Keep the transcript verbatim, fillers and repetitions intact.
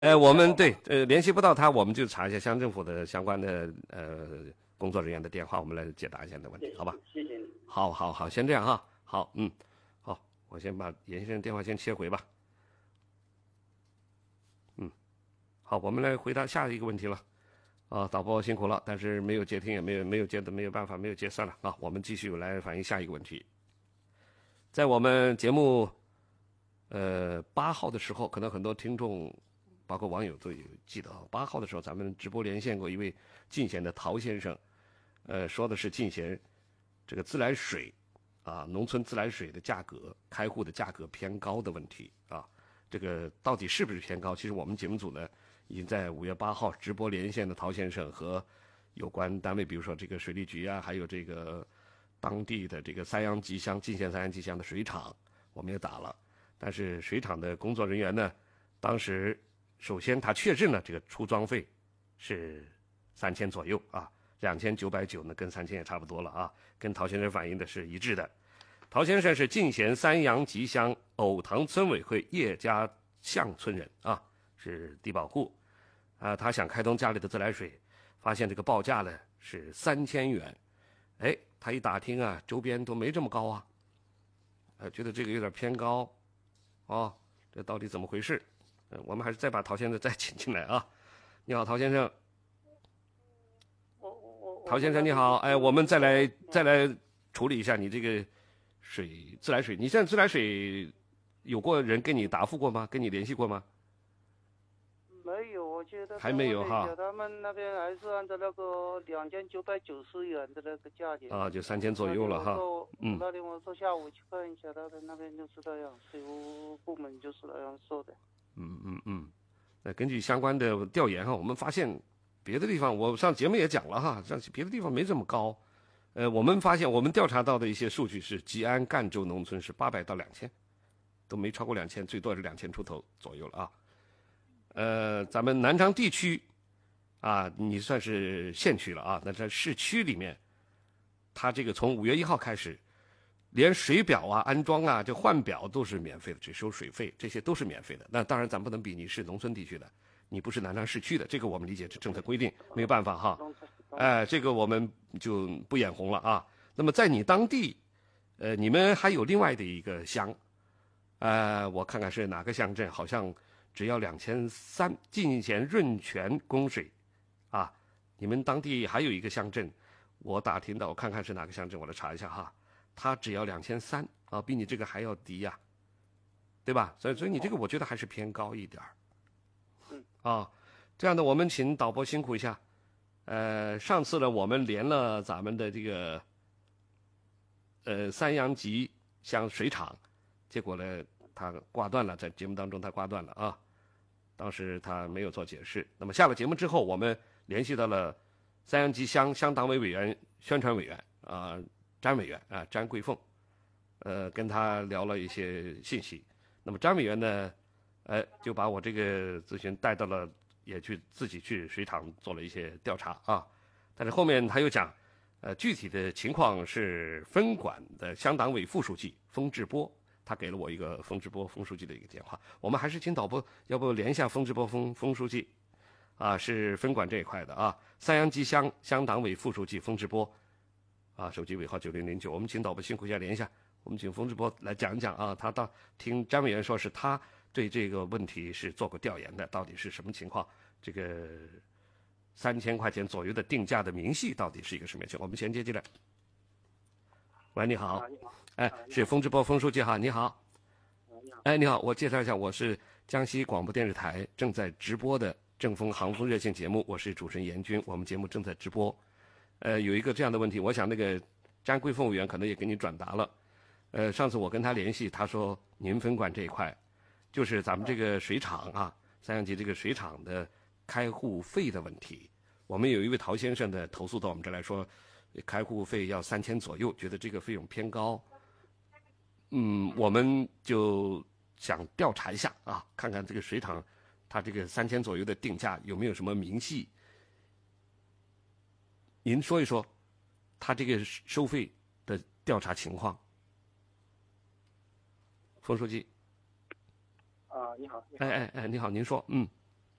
呃，我们对呃联系不到他，我们就查一下乡政府的相关的呃工作人员的电话，我们来解答一下你的问题，好吧？ 谢谢你。 好，好，好，先这样哈。好，嗯，好，我先把严先生电话先切回吧。嗯，好，我们来回答下一个问题了。啊，导播辛苦了，但是没有接听，也没有没有接的，没有办法，没有接算了啊。我们继续来反映下一个问题。在我们节目呃八号的时候，可能很多听众包括网友都有记得啊。八号的时候，咱们直播连线过一位进贤的陶先生，呃，说的是进贤这个自来水啊，农村自来水的价格，开户的价格偏高的问题啊。这个到底是不是偏高？其实我们节目组呢，已经在五月八号直播连线的陶先生和有关单位，比如说这个水利局啊，还有这个当地的这个三阳集乡进贤三阳集乡的水厂，我们也打了。但是水厂的工作人员呢，当时首先他确认了这个出装费是三千左右啊，两千九百九呢跟三千也差不多了啊，跟陶先生反映的是一致的。陶先生是进贤三阳集乡藕塘村委会叶家巷村人啊，是低保户啊。他想开通家里的自来水，发现这个报价呢是三千元。哎，他一打听啊，周边都没这么高啊，呃，觉得这个有点偏高，哦，这到底怎么回事？呃，我们还是再把陶先生再请进来啊。你好，陶先生。 我我陶先生你好，哎，我们再来再来处理一下你这个。水自来水，你现在自来水有过人跟你答复过吗？跟你联系过吗？ 没有，我觉得还没有哈。 他们那边还是按照那个两千九百九十元的那个价钱啊，就三千左右了哈。 嗯，那天我说下午去看一下，他的那边就是那样，水务部门就是那样说的。 嗯嗯嗯，那根据相关的调研哈，我们发现别的地方，我上节目也讲了哈，上别的地方没这么高。呃，我们发现我们调查到的一些数据是，吉安赣州农村是八百到两千，都没超过两千，最多是两千出头左右了啊。呃，咱们南昌地区啊，你算是县区了啊，那在市区里面，它这个从五月一号开始，连水表啊、安装啊、这换表都是免费的，只收水费，这些都是免费的。那当然，咱不能比你是农村地区的，你不是南昌市区的，这个我们理解是政策规定，没有办法哈。哎、呃，这个我们就不眼红了啊。那么在你当地，呃，你们还有另外的一个乡，呃，我看看是哪个乡镇，好像只要两千三，进贤润泉供水，啊，你们当地还有一个乡镇，我打听到，我看看是哪个乡镇，我来查一下哈，它只要两千三啊，比你这个还要低呀、啊，对吧？所以，所以你这个我觉得还是偏高一点儿。 嗯。 啊，这样的，我们请导播辛苦一下。呃，上次呢，我们连了咱们的这个呃三阳集乡水厂，结果呢，他挂断了，在节目当中他挂断了啊。当时他没有做解释。那么下了节目之后，我们联系到了三阳集乡乡党委委员、宣传委员啊、呃，詹委员啊，詹桂凤，呃，跟他聊了一些信息。那么詹委员呢，呃，就把我这个咨询带到了。也去自己去水厂做了一些调查啊，但是后面他又讲，呃，具体的情况是分管的乡党委副书记封志波，他给了我一个封志波封书记的一个电话，我们还是请导播要不连一下封志波封封书记，啊，是分管这一块的啊，三阳集乡乡党委副书记封志波，啊，手机尾号九零零九，我们请导播辛苦一下连一下，我们请封志波来讲一讲啊，他到听张委员说是他。对这个问题是做过调研的，到底是什么情况？这个三千块钱左右的定价的明细到底是一个什么情况？我们先接进来。喂，你好。 你好。 哎，是封志波封书记哈，你好。 你好。 哎，你好，我介绍一下，我是江西广播电视台正在直播的正风航风热线节目，我是主持人严军，我们节目正在直播。呃，有一个这样的问题，我想那个詹桂凤委员可能也给你转达了。呃，上次我跟他联系，他说您分管这一块。就是咱们这个水厂啊，三阳集这个水厂的开户费的问题，我们有一位陶先生的投诉到我们这来说，开户费要三千左右，觉得这个费用偏高。嗯，我们就想调查一下啊，看看这个水厂它这个三千左右的定价有没有什么明细。您说一说，他这个收费的调查情况。冯书记。 啊，你好。 哎哎哎，你好，您说，嗯。